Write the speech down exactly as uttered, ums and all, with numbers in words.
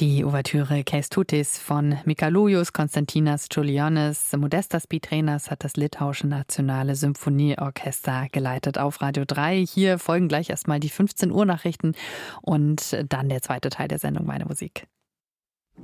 Die Ouvertüre Kęstutis von Mikalojus Konstantinas Čiurlionis, Modestas Pitränas hat das Litauische Nationale Symphonieorchester geleitet auf Radio drei. Hier folgen gleich erstmal die fünfzehn Uhr Nachrichten und dann der zweite Teil der Sendung Meine Musik.